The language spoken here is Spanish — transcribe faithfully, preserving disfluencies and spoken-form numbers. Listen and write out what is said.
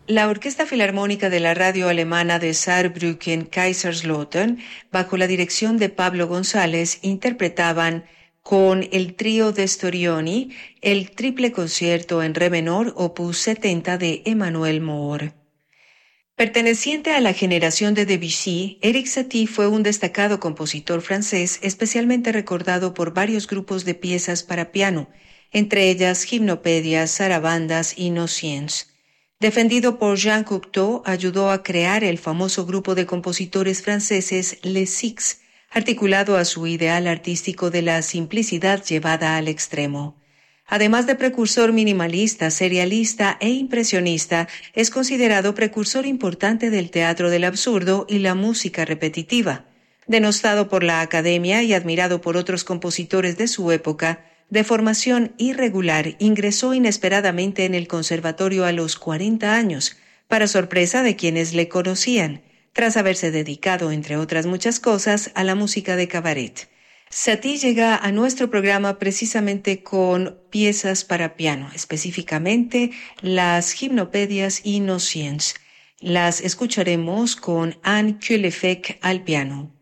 La Orquesta Filarmónica de la radio alemana de Saarbrücken-Kaiserslautern, bajo la dirección de Pablo González, interpretaban con el trío de Storioni el triple concierto en re menor opus setenta de Emmanuel Moore. Perteneciente a la generación de Debussy, Erik Satie fue un destacado compositor francés, especialmente recordado por varios grupos de piezas para piano, entre ellas gimnopedias, zarabandas y nociens. Defendido por Jean Cocteau, ayudó a crear el famoso grupo de compositores franceses Les Six, articulado a su ideal artístico de la simplicidad llevada al extremo. Además de precursor minimalista, serialista e impresionista, es considerado precursor importante del teatro del absurdo y la música repetitiva. Denostado por la Academia y admirado por otros compositores de su época, de formación irregular, ingresó inesperadamente en el conservatorio a los cuarenta años, para sorpresa de quienes le conocían, tras haberse dedicado, entre otras muchas cosas, a la música de cabaret. Satie llega a nuestro programa precisamente con piezas para piano, específicamente las gimnopedias y nociens. Las escucharemos con Anne Kullefeck al piano.